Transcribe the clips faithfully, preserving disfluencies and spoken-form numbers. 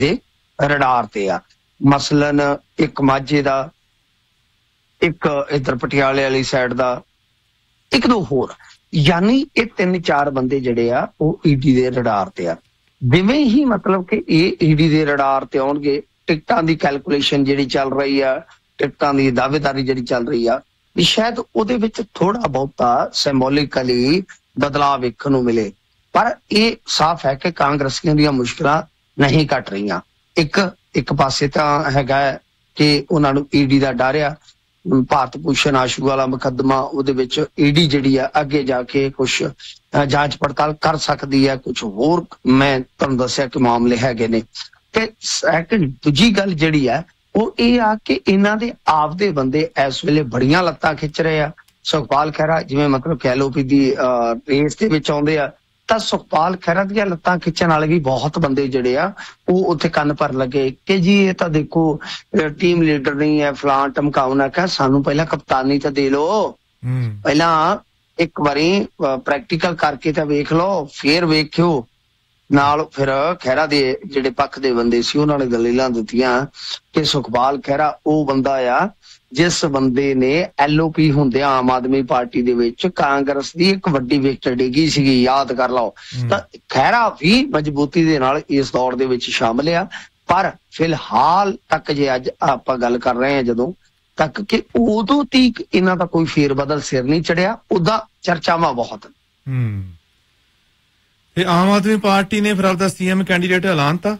ਦੇ ਰਡਾਰ ਤੇ ਆ। ਮਸਲਨ ਇੱਕ ਮਾਝੇ ਦਾ, ਇੱਕ ਇੱਧਰ ਪਟਿਆਲੇ ਵਾਲੀ ਸਾਈਡ ਦਾ, ਇੱਕ ਦੋ ਹੋਰ, ਯਾਨੀ ਇਹ ਤਿੰਨ ਚਾਰ ਬੰਦੇ ਜਿਹੜੇ ਆ ਉਹ ਈਡੀ ਦੇ ਰਡਾਰ ਤੇ ਆ। ਜਿਵੇਂ ਹੀ ਮਤਲਬ ਕਿ ਇਹ ਈਡੀ ਦੇ ਰਡਾਰ ਤੇ ਆਉਣਗੇ, ਟਿਕਟਾਂ ਦੀ ਕੈਲਕੂਲੇਸ਼ਨ ਜਿਹੜੀ ਚੱਲ ਰਹੀ ਆ, ਟਿਕਟਾਂ ਦੀ ਦਾਅਵੇਦਾਰੀ ਜਿਹੜੀ ਚੱਲ ਰਹੀ ਆ, ਵੀ ਸ਼ਾਇਦ ਉਹਦੇ ਵਿੱਚ ਥੋੜਾ ਬਹੁਤਾ ਸਿੰਬੋਲਿਕਲੀ ਬਦਲਾਅ ਵੇਖਣ ਨੂੰ ਮਿਲੇ। ਪਰ ਇਹ ਸਾਫ਼ ਹੈ ਕਿ ਕਾਂਗਰਸੀਆਂ ਦੀਆਂ ਮੁਸ਼ਕਿਲਾਂ ਨਹੀਂ ਘਟ ਰਹੀਆਂ। ਇੱਕ ਇੱਕ ਪਾਸੇ ਤਾਂ ਹੈਗਾ ਕਿ ਉਹਨਾਂ ਨੂੰ ਈਡੀ ਦਾ ਡਰ ਆ, ਭਾਰਤ ਭੂਸ਼ਣ ਆਸ਼ੂ ਵਾਲਾ ਮੁਕੱਦਮਾ, ਉਹਦੇ ਵਿੱਚ ਈਡੀ ਜਿਹੜੀ ਆ ਅੱਗੇ ਜਾ ਕੇ ਕੁਛ ਜਾਂਚ ਪੜਤਾਲ ਕਰ ਸਕਦੀ ਹੈ, ਕੁਛ ਹੋਰ ਮੈਂ ਤੁਹਾਨੂੰ ਦੱਸਿਆ ਕਿ ਮਾਮਲੇ ਹੈਗੇ ਨੇ। ਤੇ ਸੈਕੰਡ ਦੂਜੀ ਗੱਲ ਜਿਹੜੀ ਆ ਉਹ ਇਹ ਆ ਕਿ ਇਹਨਾਂ ਦੇ ਆਪਦੇ ਬੰਦੇ ਇਸ ਵੇਲੇ ਬੜੀਆਂ ਲੱਤਾਂ ਖਿੱਚ ਰਹੇ ਆ। ਸੁਖਪਾਲ ਖਹਿਰਾ ਜਿਵੇਂ ਮਤਲਬ ਕਹਿ ਲਓ ਵੀ ਦੀ ਰੇਸ ਦੇ ਵਿੱਚ ਆਉਂਦੇ ਆ, ਤਾਂ ਸੁਖਪਾਲ ਖਹਿਰਾ ਦੀਆਂ ਲੱਤਾਂ ਖਿੱਚਣ ਵਾਲੇ ਵੀ ਬਹੁਤ ਬੰਦੇ ਜਿਹੜੇ ਆ ਉਹ ਉੱਥੇ ਕੰਨ ਭਰਨ ਲੱਗੇ ਕਿ ਜੀ ਇਹ ਤਾਂ ਦੇਖੋ ਟੀਮ ਲੀਡਰ ਨਹੀਂ ਹੈ, ਫਲਾਂ ਧਮਕਾਉਣਾ। ਕਹ ਸਾਨੂੰ ਪਹਿਲਾਂ ਕਪਤਾਨੀ ਤਾਂ ਦੇ ਲਓ, ਪਹਿਲਾਂ ਇੱਕ ਵਾਰੀ ਪ੍ਰੈਕਟੀਕਲ ਕਰਕੇ ਤਾਂ ਵੇਖ ਲਓ, ਫੇਰ ਵੇਖਿਓ। ਨਾਲ ਫਿਰ ਖਹਿਰਾ ਦੇ ਜਿਹੜੇ ਪੱਖ ਦੇ ਬੰਦੇ ਸੀ ਉਹਨਾਂ ਨੇ ਦਲੀਲਾਂ ਦਿੱਤੀਆਂ ਕਿ ਸੁਖਪਾਲ ਖਹਿਰਾ ਉਹ ਬੰਦਾ ਆ ਜਿਸ ਬੰਦੇ ਨੇ ਐਲ ਓ ਪੀ ਹੁੰਦਿਆਂ ਆਮ ਆਦਮੀ ਪਾਰਟੀ ਦੇ ਵਿੱਚ ਕਾਂਗਰਸ ਦੀ ਇੱਕ ਵੱਡੀ ਵਿਕਟ ਡਿੱਗੀ ਸੀਗੀ, ਯਾਦ ਕਰ ਲਓ। ਤਾਂ ਖਹਿਰਾ ਵੀ ਮਜ਼ਬੂਤੀ ਦੇ ਨਾਲ ਇਸ ਦੌੜ ਦੇ ਵਿੱਚ ਸ਼ਾਮਲ ਆ। ਪਰ ਫਿਲਹਾਲ ਤੱਕ ਜੇ ਅੱਜ ਆਪਾਂ ਗੱਲ ਕਰ ਰਹੇ ਹਾਂ ਜਦੋਂ ਤੱਕ, ਕਿ ਉਦੋਂ ਤੀਕ ਇਹਨਾਂ ਦਾ ਕੋਈ ਫੇਰ ਬਦਲ ਸਿਰ ਨਹੀਂ ਚੜਿਆ, ਉਹਦਾ ਚਰਚਾਵਾਂ ਬਹੁਤ। ਹੂੰ ਤੇ ਆਮ ਆਦਮੀ ਪਾਰਟੀ ਨੇ ਫਿਰ ਆਪਦਾ ਸੀਐਮ ਕੈਂਡੀਡੇਟ ਐਲਾਨਤਾ।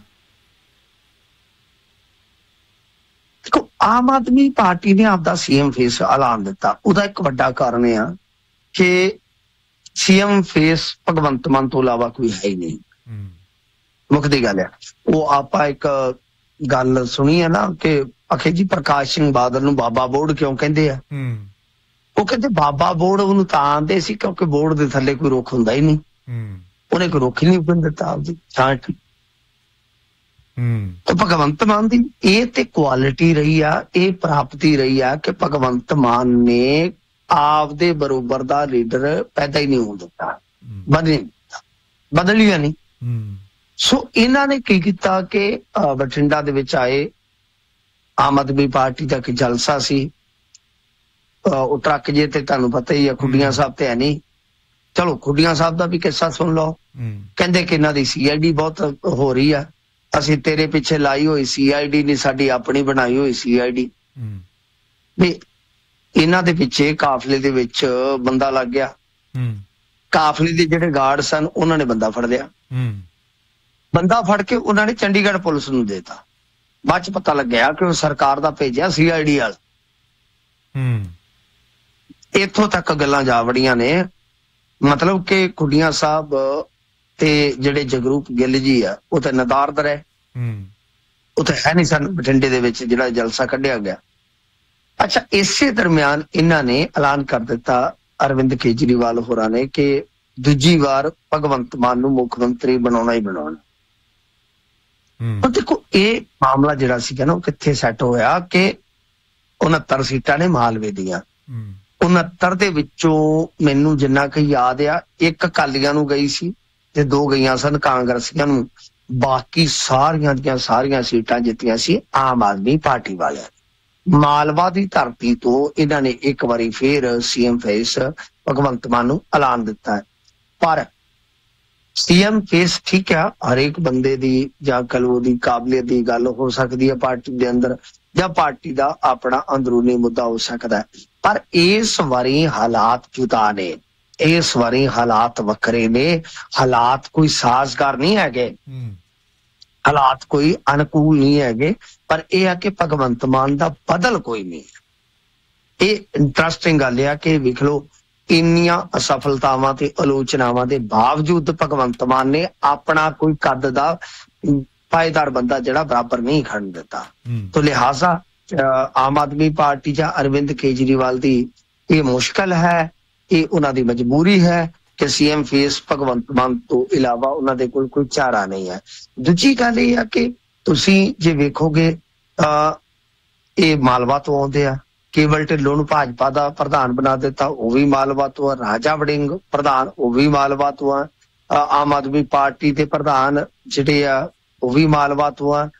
ਦੇਖੋ ਆਮ ਆਦਮੀ ਪਾਰਟੀ ਨੇ ਆਪਦਾ ਸੀਐਮ ਫੇਸ ਐਲਾਨ ਦਿੱਤਾ। ਉਹਦਾ ਇੱਕ ਵੱਡਾ ਕਾਰਨ ਆ ਕਿ ਸੀਐਮ ਫੇਸ ਭਗਵੰਤ ਮਾਨ ਤੋਂ ਇਲਾਵਾ ਕੋਈ ਹੈ ਹੀ ਨਹੀਂ। ਮੁੱਖ ਦੀ ਗੱਲ ਆ, ਉਹ ਆਪਾਂ ਇੱਕ ਗੱਲ ਸੁਣੀ ਹੈ ਨਾ ਕਿ ਅਖੇ ਜੀ ਪ੍ਰਕਾਸ਼ ਸਿੰਘ ਬਾਦਲ ਨੂੰ ਬਾਬਾ ਬੋਰਡ ਕਿਉਂ ਕਹਿੰਦੇ ਆ। ਉਹ ਕਹਿੰਦੇ ਬਾਬਾ ਬੋਰਡ ਉਹਨੂੰ ਤਾਂ ਆਂਦੇ ਸੀ ਕਿਉਂਕਿ ਬੋਰਡ ਦੇ ਥੱਲੇ ਕੋਈ ਰੁੱਖ ਹੁੰਦਾ ਹੀ ਨਹੀਂ, ਉਹਨੇ ਕੋਈ ਰੁੱਖ ਹੀ ਨਹੀਂ ਉੱਗਣ ਦਿੱਤਾ ਆਪਦੀ ਛਾਂ। ਤੇ ਭਗਵੰਤ ਮਾਨ ਦੀ ਇਹ ਤੇ ਕੁਆਲਿਟੀ ਰਹੀ ਆ, ਇਹ ਪ੍ਰਾਪਤੀ ਰਹੀ ਆ ਕਿ ਭਗਵੰਤ ਮਾਨ ਨੇ ਆਪਦੇ ਬਰੋਬਰ ਦਾ ਲੀਡਰ ਪੈਦਾ ਹੀ ਨਹੀਂ ਹੋਣ ਦਿੱਤਾ, ਬਦਲ ਦਿੱਤਾ, ਬਦਲਿਆ ਨਹੀਂ। ਸੋ ਇਹਨਾਂ ਨੇ ਕੀ ਕੀਤਾ ਕਿ ਬਠਿੰਡਾ ਦੇ ਵਿੱਚ ਆਏ, ਆਮ ਆਦਮੀ ਪਾਰਟੀ ਦਾ ਇੱਕ ਜਲਸਾ ਸੀ, ਉਹ ਟਰੱਕ ਜੇ ਤੇ ਤੁਹਾਨੂੰ ਪਤਾ ਹੀ ਆ ਖੁੱਡੀਆਂ ਸਾਹਿਬ ਤੇ ਹੈ ਨਹੀਂ। ਚਲੋ ਖੁੱਡੀਆਂ ਸਾਹਿਬ ਦਾ ਵੀ ਕਿੱਸਾ ਸੁਣ ਲਓ। ਕਹਿੰਦੇ ਕਿ ਇਹਨਾਂ ਦੀ ਸੀ ਆਈ ਡੀ ਬਹੁਤ ਹੋ ਰਹੀ ਆ, ਅਸੀਂ ਤੇਰੇ ਪਿੱਛੇ ਲਾਈ ਹੋਈ ਸੀ ਆਈ ਡੀ ਨਹੀਂ, ਸਾਡੀ ਆਪਣੀ ਬਣਾਈ ਹੋਈ ਸੀ ਆਈ ਡੀ। ਵੀ ਇਹਨਾਂ ਦੇ ਪਿੱਛੇ ਕਾਫਲੇ ਦੇ ਵਿੱਚ ਬੰਦਾ ਲੱਗ ਗਿਆ, ਕਾਫਲੇ ਦੇ ਜਿਹੜੇ ਗਾਰਡ ਸਨ ਉਹਨਾਂ ਨੇ ਬੰਦਾ ਫੜ ਲਿਆ, ਬੰਦਾ ਫੜ ਕੇ ਉਹਨਾਂ ਨੇ ਚੰਡੀਗੜ੍ਹ ਪੁਲਿਸ ਨੂੰ ਦੇਤਾ। ਬਾਅਦ ਚ ਪਤਾ ਲੱਗਿਆ ਕਿ ਉਹ ਸਰਕਾਰ ਦਾ ਭੇਜਿਆ ਸੀ ਆਈ ਡੀ ਵਾਲ। ਇੱਥੋਂ ਤੱਕ ਗੱਲਾਂ ਜਾ ਵੜੀਆਂ ਨੇ, ਮਤਲਬ ਕਿ ਖੁੱਡੀਆਂ ਸਾਹਿਬ ਤੇ ਜਿਹੜੇ ਜਗਰੂਪ ਗਿੱਲ ਜੀ ਆ ਉਹ ਤਾਂ ਨਦਾਰਦ ਰਹੇ, ਉਹ ਤਾਂ ਹੈ ਨਹੀਂ ਸਨ ਬਠਿੰਡੇ ਦੇ ਵਿੱਚ ਜਿਹੜਾ ਜਲਸਾ ਕੱਢਿਆ ਗਿਆ। ਅੱਛਾ, ਇਸੇ ਦਰਮਿਆਨ ਇਹਨਾਂ ਨੇ ਐਲਾਨ ਕਰ ਦਿੱਤਾ ਅਰਵਿੰਦ ਕੇਜਰੀਵਾਲ ਹੋਰਾਂ ਨੇ ਕਿ ਦੂਜੀ ਵਾਰ ਭਗਵੰਤ ਮਾਨ ਨੂੰ ਮੁੱਖ ਮੰਤਰੀ ਬਣਾਉਣਾ ਹੀ ਬਣਾਉਣਾ। ਪਰ ਦੇਖੋ ਇਹ ਮਾਮਲਾ ਜਿਹੜਾ ਸੀਗਾ ਨਾ ਉਹ ਕਿੱਥੇ ਸੈੱਟ ਹੋਇਆ ਕਿ ਉਨੱਤਰ ਸੀਟਾਂ ਨੇ ਮਾਲਵੇ ਦੀਆਂ, ਉਨੱਤਰ ਦੇ ਵਿੱਚੋਂ ਮੈਨੂੰ ਜਿੰਨਾ ਕੁ ਯਾਦ ਆ ਇੱਕ ਅਕਾਲੀਆਂ ਨੂੰ ਗਈ ਸੀ ਤੇ ਦੋ ਗਈਆਂ ਸਨ ਕਾਂਗਰਸੀਆਂ ਨੂੰ। ਬਾਕੀ ਸਾਰੀਆਂ ਦੀਆਂ ਸਾਰੀਆਂ ਸੀਟਾਂ ਜਿੱਤੀਆਂ ਸੀ ਆਮ ਆਦਮੀ ਪਾਰਟੀ ਵਾਲਿਆਂ। ਮਾਲਵਾ ਦੀ ਧਰਤੀ ਤੋਂ ਇਹਨਾਂ ਨੇ ਇੱਕ ਵਾਰੀ ਫੇਰ ਸੀਐਮ ਫੇਸ ਭਗਵੰਤ ਮਾਨ ਨੂੰ ਐਲਾਨ ਦਿੱਤਾ ਹੈ। ਪਰ ਸੀਐਮ ਫੇਸ ਠੀਕ ਆ, ਹਰੇਕ ਬੰਦੇ ਦੀ ਜਾਂ ਕਲੋ ਦੀ ਕਾਬਲੀਅਤ ਦੀ ਗੱਲ ਹੋ ਸਕਦੀ ਹੈ ਪਾਰਟੀ ਦੇ ਅੰਦਰ, ਜਾਂ ਪਾਰਟੀ ਦਾ ਆਪਣਾ ਅੰਦਰੂਨੀ ਮੁੱਦਾ ਹੋ ਸਕਦਾ ਹੈ। ਪਰ ਇਸ ਵਾਰੀ ਹਾਲਾਤ ਜੁਦਾ ਨੇ, ਇਸ ਵਾਰੀ ਹਾਲਾਤ ਵੱਖਰੇ ਨੇ, ਹਾਲਾਤ ਕੋਈ ਸਾਜ਼ਗਾਰ ਨਹੀਂ ਹੈਗੇ, ਹਾਲਾਤ ਕੋਈ ਅਨੁਕੂਲ ਨਹੀਂ ਹੈਗੇ। ਪਰ ਇਹ ਆ ਕਿ ਭਗਵੰਤ ਮਾਨ ਦਾ ਬਦਲ ਕੋਈ ਨਹੀਂ। ਇਹ ਇੰਟਰਸਟਿੰਗ ਗੱਲ ਆ ਕਿ ਵੇਖ ਲਓ ਇੰਨੀਆਂ ਅਸਫਲਤਾਵਾਂ ਤੇ ਆਲੋਚਨਾਵਾਂ ਦੇ ਬਾਵਜੂਦ ਭਗਵੰਤ ਮਾਨ ਨੇ ਆਪਣਾ ਕੋਈ ਕੱਦ ਦਾ ਪਾਏਦਾਰ ਬੰਦਾ ਜਿਹੜਾ ਬਰਾਬਰ ਨਹੀਂ ਖੜਨ ਦਿੱਤਾ। ਤੋ ਲਿਹਾਜ਼ਾ ਆਮ ਆਦਮੀ ਪਾਰਟੀ ਜਾਂ ਅਰਵਿੰਦ ਕੇਜਰੀਵਾਲ ਦੀ ਇਹ ਮੁਸ਼ਕਲ ਹੈ, ਇਹ ਉਹਨਾਂ ਦੀ ਮਜਬੂਰੀ ਹੈ ਕਿ ਸੀਐਮ ਫੇਸ ਭਗਵੰਤ ਮਾਨ ਤੋਂ ਇਲਾਵਾ ਉਹਨਾਂ ਦੇ ਕੋਲ ਕੋਈ ਚਾਰਾ ਨਹੀਂ ਹੈ। ਦੂਜੀ ਗੱਲ ਇਹ ਆ ਕਿ ਤੁਸੀਂ ਜੇ ਵੇਖੋਗੇ ਅਹ ਇਹ ਮਾਲਵਾ ਤੋਂ ਆਉਂਦੇ ਆ। ਕੇਵਲ ਢਿੱਲੋਂ ਨੂੰ ਭਾਜਪਾ ਦਾ ਪ੍ਰਧਾਨ ਬਣਾ ਦਿੱਤਾ, ਉਹ ਵੀ ਮਾਲਵਾ ਤੋਂ ਆ। ਰਾਜਾ ਵੜਿੰਗ ਪ੍ਰਧਾਨ, ਉਹ ਵੀ ਮਾਲਵਾ ਤੋਂ ਆ। ਆਮ ਆਦਮੀ ਪਾਰਟੀ ਦੇ ਪ੍ਰਧਾਨ ਜਿਹੜੇ ਆ ਉਹ ਵੀ ਮਾਲਵਾ ਤੋਂ ਆ,